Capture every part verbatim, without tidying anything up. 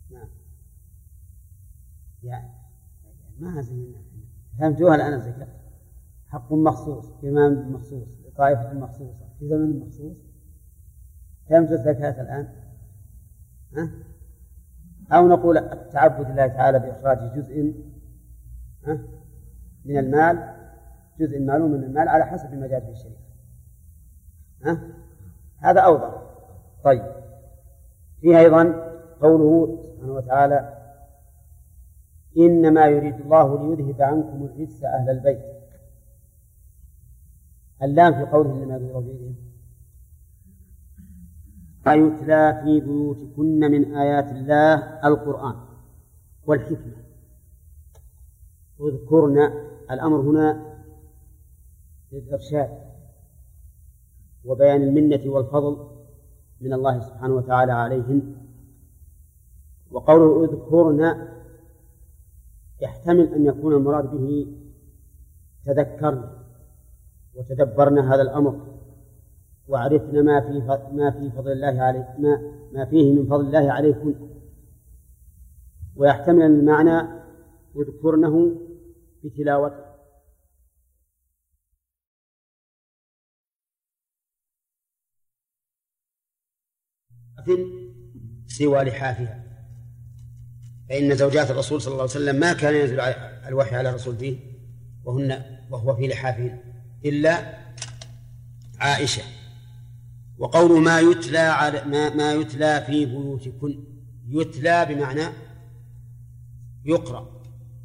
نعم يعني ما زينا فهمتوها الآن الزكاة حق مخصوص إمام مخصوص طائفة مخصوصة في زمن مخصوص. فهمت الزكاة الآن؟ ها؟ أو نقول التعبد الله تعالى بإخراج جزء ها؟ من المال جزء معلوم من المال على حسب ما جاء في الشريعة. ها؟ هذا أوضح. طيب فيها أيضا قوله سبحانه وتعالى إنما يريد الله ليذهب عنكم الرجس أهل البيت. اللام في قوله إنما يريد الله ليذهب ما يتلى في بيوتكن من آيات الله القرآن والحكمة. اذكرنا الأمر هنا للإرشاد وبيان المنة والفضل من الله سبحانه وتعالى عليهن. وقوله اذكرنا يحتمل أن يكون المراد به تذكرنا وتدبرنا هذا الأمر وعرفنا ما في ما في فضل الله عليه ما ما فيه من فضل الله عليكم. ويحتمل المعنى اذكرنه بتلاوته. سوى لحافها فإن زوجات الرسول صلى الله عليه وسلم ما كان ينزل الوحي على الرسول فيه وهن وهو في لحافهن إلا عائشة. وقول ما يتلى على ما, ما يتلى في بيوتكن يتلى بمعنى يقرأ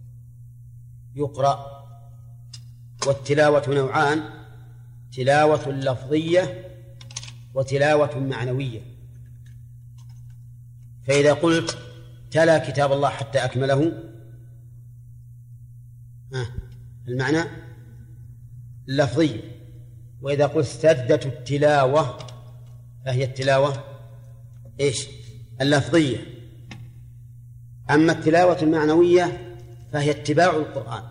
يقرأ والتلاوة نوعان تلاوة لفظية وتلاوة معنوية. فإذا قلت تلا كتاب الله حتى أكمله ها المعنى اللفظي. وإذا قلت سدت التلاوة فهي التلاوة إيش اللفظية. أما التلاوة المعنوية فهي اتباع القرآن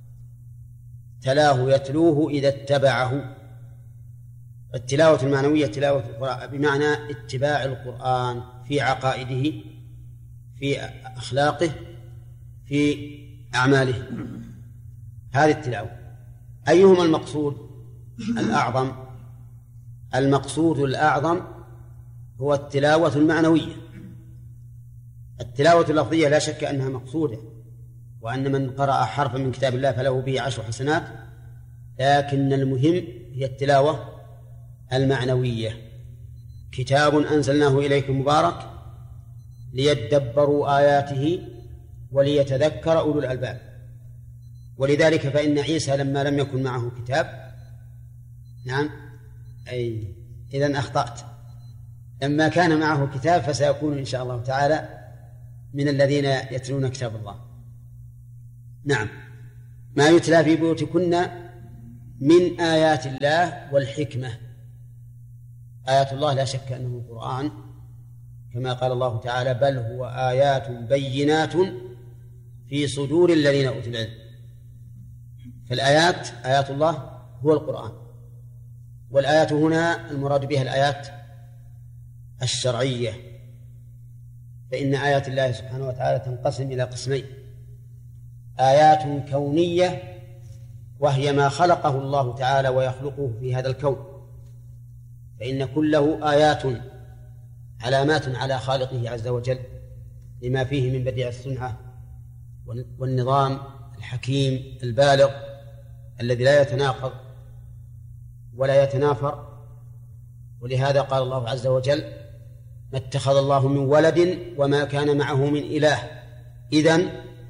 تلاه يتلوه إذا اتبعه. التلاوة المعنوية تلاوة القرآن بمعنى اتباع القرآن في عقائده في أخلاقه في أعماله. هذه التلاوة. أيهما المقصود الأعظم؟ المقصود الأعظم هو التلاوة المعنوية. التلاوة اللفظية لا شك أنها مقصودة وأن من قرأ حرفا من كتاب الله فله به عشر حسنات، لكن المهم هي التلاوة المعنوية. كتاب أنزلناه إليكم مبارك ليدبروا آياته وليتذكر أولو الألباب. ولذلك فإن عيسى لما لم يكن معه كتاب نعم أي إذن أخطأت لما كان معه كتاب فسيكون إن شاء الله تعالى من الذين يتلون كتاب الله. نعم ما يتلى في بيوتكن من آيات الله والحكمة. آيات الله لا شك أنه القرآن كما قال الله تعالى بل هو آيات بينات في صدور الذين أوتوا العلم. فالآيات آيات الله هو القرآن. والآيات هنا المراد بها الآيات الشرعية، فإن آيات الله سبحانه وتعالى تنقسم إلى قسمين: آيات كونية وهي ما خلقه الله تعالى ويخلقه في هذا الكون، فإن كله آيات علامات على خالقه عز وجل لما فيه من بديع الصنعة والنظام الحكيم البالغ الذي لا يتناقض ولا يتنافر. ولهذا قال الله عز وجل ما اتخذ الله من ولد وما كان معه من إله إذن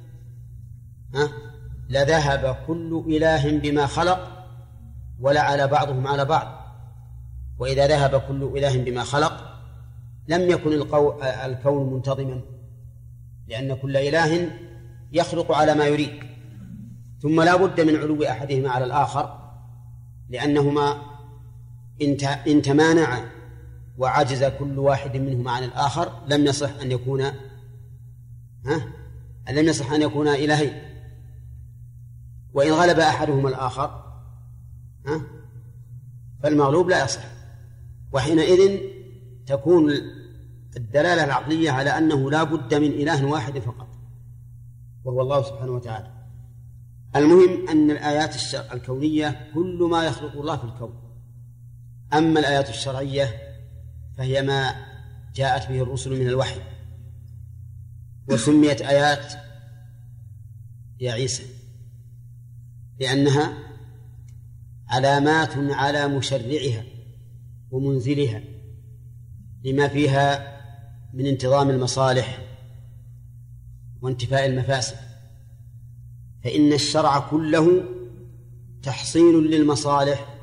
لذهب كل إله بما خلق ولعلى بعضهم على بعض. وإذا ذهب كل إله بما خلق لم يكن الكون منتظما، لأن كل إله يخلق على ما يريد. ثم لا بد من علو أحدهما على الآخر، لأنهما إن تمانعا وعجز كل واحد منهما عن الآخر لم يصح أن يكون ها لم يصح أن يكون إلهين. وإن غلب أحدهما الآخر ها فالمغلوب لا يصح، وحينئذ تكون الدلالة العقلية على أنه لا بد من إله واحد فقط وهو الله سبحانه وتعالى. المهم أن الآيات الكونية كل ما يخلق الله في الكون. أما الآيات الشرعية فهي ما جاءت به الرسل من الوحي، وسميت آيات يا عيسى لأنها علامات على مشرعها ومنزلها لما فيها من انتظام المصالح وانتفاء المفاسد، فإن الشرع كله تحصيل للمصالح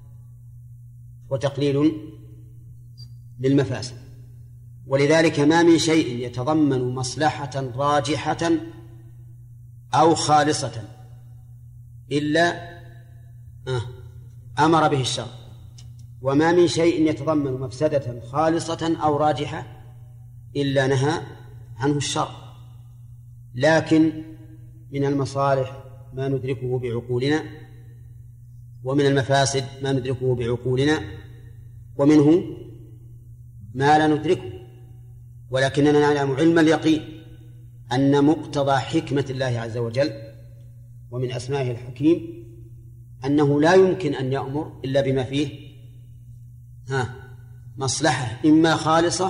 وتقليل للمفاسد، ولذلك ما من شيء يتضمن مصلحة راجحة أو خالصة إلا أمر به الشرع، وما من شيء يتضمن مفسدة خالصة أو راجحة إلا نهى عنه الشرع. لكن من المصالح ما ندركه بعقولنا، ومن المفاسد ما ندركه بعقولنا، ومنه ما لا ندركه، ولكننا نعلم علم اليقين أن مقتضى حكمة الله عز وجل ومن أسمائه الحكيم أنه لا يمكن أن يأمر إلا بما فيه ها مصلحة إما خالصة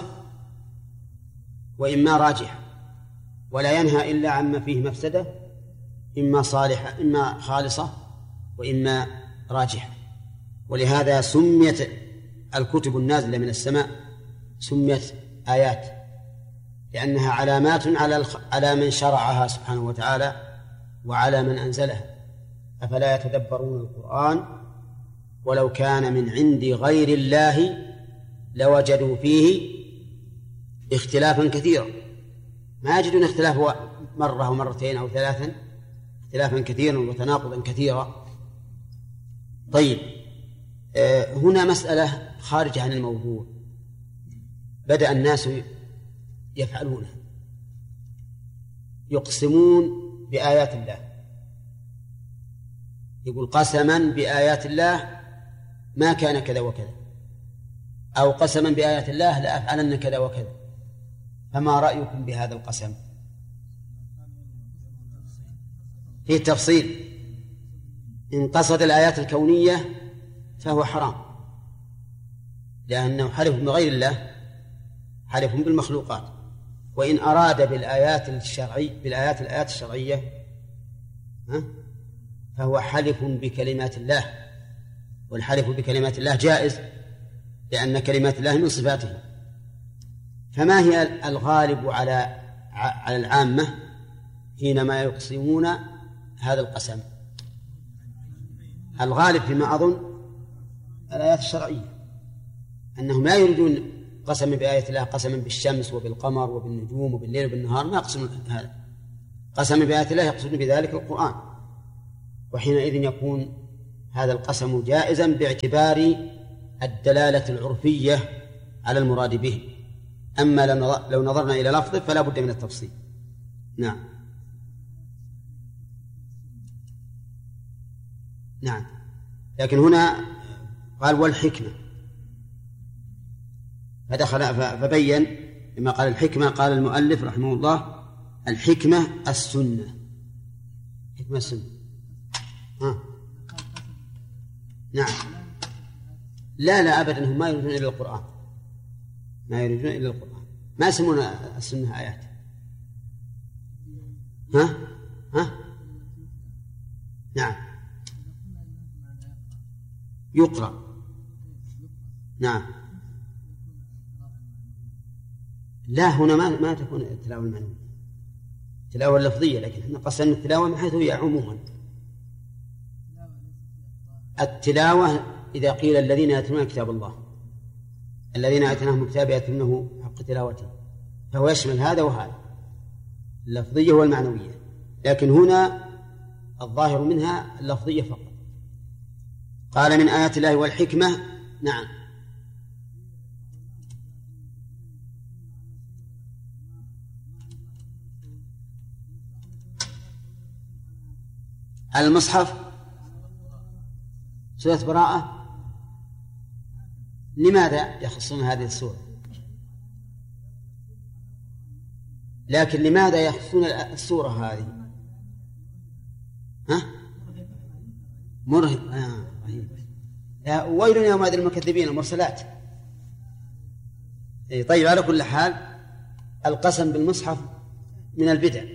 وإما راجحة، ولا ينهى إلا عما فيه مفسدة إما صالحة إما خالصة وإما راجحة. ولهذا سميت الكتب النازلة من السماء سميت آيات، لأنها علامات على على من شرعها سبحانه وتعالى وعلى من أنزلها. أفلا يتدبرون القرآن ولو كان من عند غير الله لوجدوا فيه اختلافا كثيرا. ما يجدون اختلاف مرة ومرتين أو ثلاثا، اختلافا كثيرا وتناقضا كثيرا. طيب، هنا مسألة خارجة عن الموضوع بدأ الناس يفعلونها، يقسمون بآيات الله، يقول قسما بآيات الله ما كان كذا وكذا، أو قسما بآيات الله لأفعلن كذا وكذا. فما رأيكم بهذا القسم؟ فيه تفصيل. إن قصد الآيات الكونية فهو حرام، لأنه حلف بغير الله حلف بالمخلوقات. وإن أراد بالآيات الشرعية بالآيات الآيات الشرعية فهو حلف بكلمات الله، والحلف بكلمات الله جائز لأن كلمات الله من صفاته. فما هي الغالب على على العامة حينما يقسمون هذا القسم؟ الغالب فيما أظن الآيات الشرعية، أنهم لا يريدون قسما بآية الله قسما بالشمس وبالقمر وبالنجوم وبالليل وبالنهار، ما يقسمون هذا. قسما بآية الله يقصدون بذلك القرآن، وحينئذ يكون هذا القسم جائزا باعتبار الدلالة العرفية على المراد به. أما لو نظرنا إلى لفظه فلا بد من التفصيل. نعم نعم لكن هنا قال والحكمة، فدخل فبين لما قال الحكمة. قال المؤلف رحمه الله الحكمة السنة، حكمة السنة. ها. نعم لا لا أبدا، هم ما يريدون إلا القرآن، ما يريدون إلا القرآن، ما يسمون السنة آيات. ها ها نعم يقرأ. نعم لا، هنا ما ما تكون التلاوة المعنوية، التلاوة اللفظية، لكن احنا قصدنا التلاوة من حيث هي عموما. التلاوة إذا قيل الذين يتلون كتاب الله، الذين آتيناهم الكتاب يتلونه حق تلاوته، فهو يشمل هذا وهذا، اللفظية والمعنوية. لكن هنا الظاهر منها اللفظية فقط. قال من آيات الله والحكمة. نعم المصحف سورة براءة، لماذا يخصون هذه السورة؟ لكن لماذا يخصون السورة هذه؟ ها؟ مرهب. آه. لا، ويل يومئذ للمكذبين المرسلات. طيب، على كل حال القسم بالمصحف من البدع.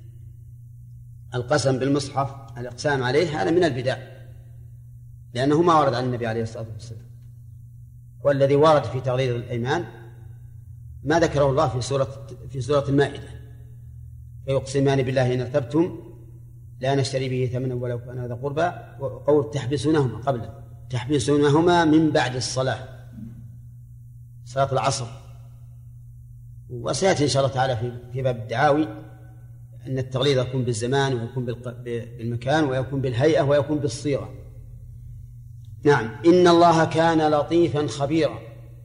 القسم بالمصحف الإقسام عليه هذا من البدع، لأنه ما ورد عن النبي عليه الصلاة والسلام. والذي ورد في تغليظ الأيمان ما ذكره الله في سورة في سورة المائدة: فيقسمان بالله إن ارتبتم لا نشتري به ثمنا ولو كان هذا قربى، وقول تحبسونهما قبله تحبسونهما من بعد الصلاة، صلاة العصر. وسيأتي إن شاء الله تعالى في في باب الدعاوي أن التغليظ يكون بالزمان ويكون بالمكان ويكون بالهيئة ويكون بالصيغة. نعم. إن الله كان لطيفا خبيرا.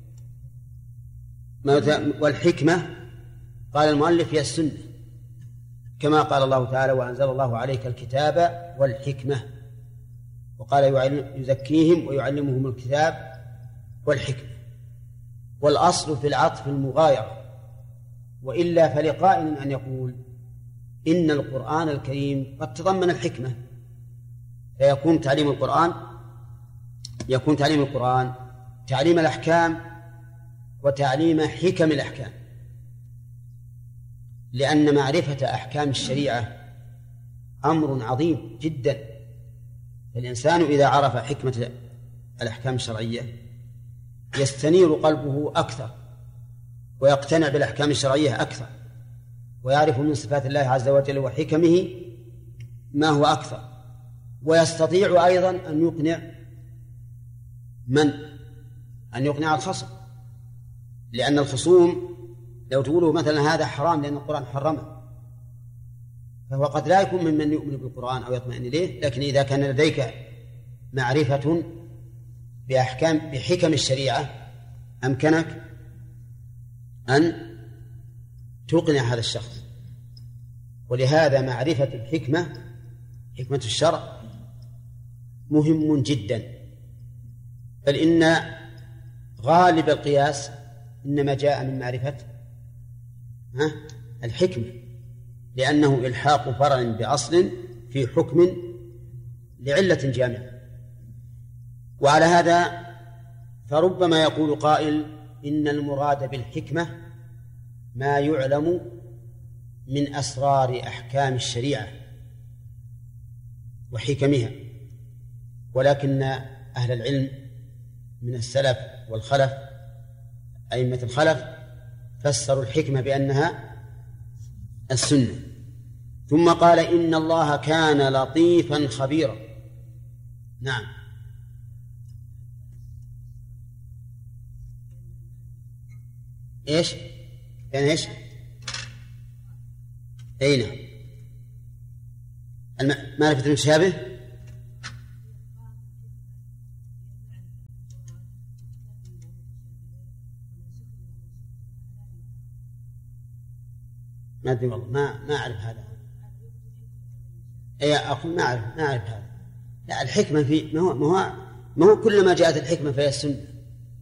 والحكمة قال المؤلف هي السنة، كما قال الله تعالى: وأنزل الله عليك الكتاب والحكمة. وقال يزكيهم ويعلمهم الكتاب والحكمة. والأصل في العطف المغايرة، وإلا فلقائل أن يقول إن القرآن الكريم قد تضمن الحكمة، فيكون تعليم القرآن يكون تعليم القرآن تعليم الأحكام وتعليم حكم الأحكام، لأن معرفة أحكام الشريعة أمر عظيم جدا. الإنسان إذا عرف حكمة الأحكام الشرعية يستنير قلبه أكثر، ويقتنع بالأحكام الشرعية أكثر، ويعرف من صفات الله عز وجل وحكمه ما هو أكثر، ويستطيع أيضا أن يقنع من أن يقنع الخصم. لأن الخصوم لو تقوله مثلا هذا حرام لأن القرآن حرمه، فهو قد لا يكون ممن يؤمن بالقرآن أو يطمئن إليه، لكن إذا كان لديك معرفة بأحكام بحكم الشريعة أمكنك أن تقنع هذا الشخص. ولهذا معرفة الحكمة حكمة الشرع مهم جدا، بل إن غالب القياس إنما جاء من معرفة الحكمة، لأنه إلحاق فرع بأصل في حكم لعلة جامعة. وعلى هذا فربما يقول قائل إن المراد بالحكمة ما يعلم من أسرار أحكام الشريعة وحكمها، ولكن أهل العلم من السلف والخلف أئمة الخلف فسروا الحكمة بأنها السنة. ثم قال إن الله كان لطيفا خبيرا. نعم. إيش يعني إيش أين معرفة المشابه؟ ما أدري والله، ما ما أعرف هذا. أي أقول ما أعرف ما أعرف هذا. لا، الحكمة في ما هو ما هو ما هو كلما جاءت الحكمة فهي السنة.